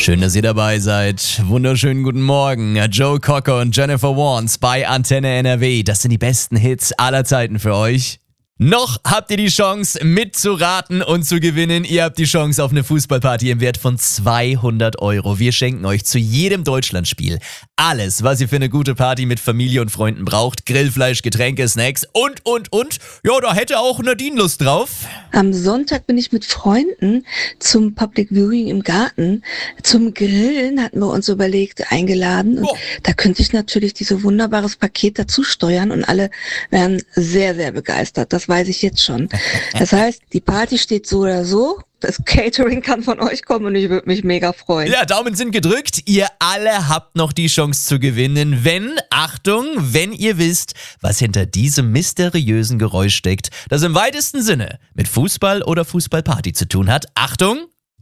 Schön, dass ihr dabei seid. Wunderschönen guten Morgen. Joe Cocker und Jennifer Warnes bei Antenne NRW. Das sind die besten Hits aller Zeiten für euch. Noch habt ihr die Chance mitzuraten und zu gewinnen. Ihr habt die Chance auf eine Fußballparty im Wert von 200 €. Wir schenken euch zu jedem Deutschlandspiel alles, was ihr für eine gute Party mit Familie und Freunden braucht. Grillfleisch, Getränke, Snacks und. Ja, da hätte auch Nadine Lust drauf. Am Sonntag bin ich mit Freunden zum Public Viewing im Garten. Zum Grillen hatten wir uns überlegt, eingeladen. Und da könnte ich natürlich dieses wunderbares Paket dazu steuern und alle wären sehr, sehr begeistert. Das weiß ich jetzt schon. Das heißt, die Party steht so oder so. Das Catering kann von euch kommen und ich würde mich mega freuen. Ja, Daumen sind gedrückt. Ihr alle habt noch die Chance zu gewinnen, wenn ihr wisst, was hinter diesem mysteriösen Geräusch steckt, das im weitesten Sinne mit Fußball oder Fußballparty zu tun hat. Achtung!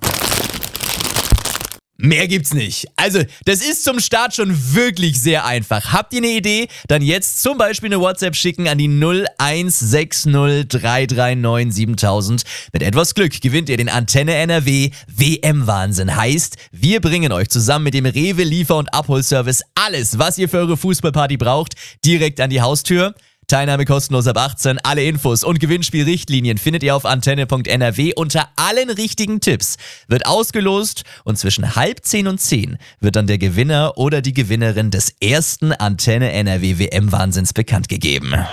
Mehr gibt's nicht. Also, das ist zum Start schon wirklich sehr einfach. Habt ihr eine Idee? Dann jetzt zum Beispiel eine WhatsApp schicken an die 0160 339 7000. Mit etwas Glück gewinnt ihr den Antenne NRW WM-Wahnsinn. Heißt, wir bringen euch zusammen mit dem Rewe Liefer- und Abholservice alles, was ihr für eure Fußballparty braucht, direkt an die Haustür. Teilnahme kostenlos ab 18. Alle Infos und Gewinnspielrichtlinien findet ihr auf antenne.nrw. Unter allen richtigen Tipps wird ausgelost und zwischen 9:30 und 10 wird dann der Gewinner oder die Gewinnerin des ersten Antenne NRW WM-Wahnsinns bekannt gegeben. Der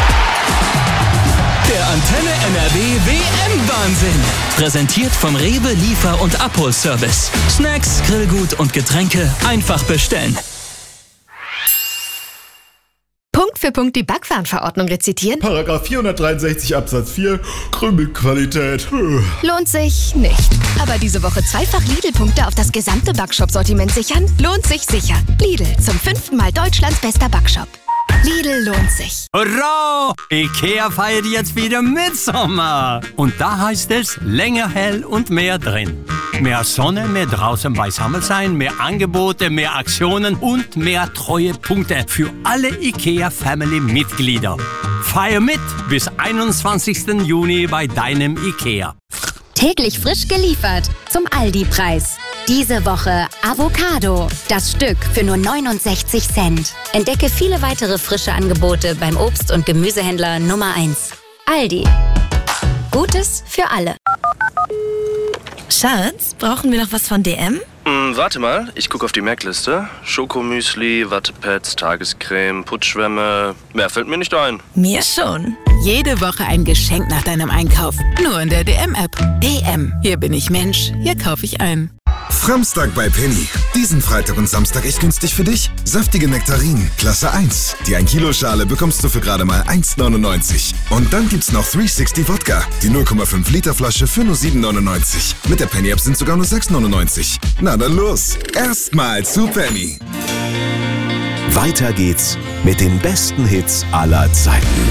Antenne NRW WM-Wahnsinn. Präsentiert vom Rewe Liefer- und Abholservice. Snacks, Grillgut und Getränke einfach bestellen. Punkt für Punkt die Backwarenverordnung rezitieren? Paragraph 463 Absatz 4, Krümelqualität. Lohnt sich nicht. Aber diese Woche zweifach Lidl-Punkte auf das gesamte Backshop-Sortiment sichern? Lohnt sich sicher. Lidl, zum 5. Mal Deutschlands bester Backshop. Lidl lohnt sich. Hurra! Ikea feiert jetzt wieder Mitsommer. Und da heißt es länger hell und mehr drin. Mehr Sonne, mehr draußen beisammen sein, mehr Angebote, mehr Aktionen und mehr Treuepunkte für alle IKEA-Family-Mitglieder. Feier mit bis 21. Juni bei deinem IKEA. Täglich frisch geliefert zum Aldi-Preis. Diese Woche Avocado, das Stück für nur 69 Cent. Entdecke viele weitere frische Angebote beim Obst- und Gemüsehändler Nummer 1. Aldi. Gutes für alle. Schatz, brauchen wir noch was von DM? Warte mal, ich gucke auf die Merkliste. Schokomüsli, Wattepads, Tagescreme, Putzschwämme. Mehr fällt mir nicht ein. Mir schon. Jede Woche ein Geschenk nach deinem Einkauf. Nur in der DM-App. DM. Hier bin ich Mensch. Hier kaufe ich ein. Framstag bei Penny. Diesen Freitag und Samstag echt günstig für dich. Saftige Nektarinen, Klasse 1. Die 1 Kilo Schale bekommst du für gerade mal 1,99. Und dann gibt's noch 360 Wodka. Die 0,5 Liter Flasche für nur 7,99. Mit der Penny-App sind sogar nur 6,99. Na dann los. Erstmal zu Penny. Weiter geht's mit den besten Hits aller Zeiten.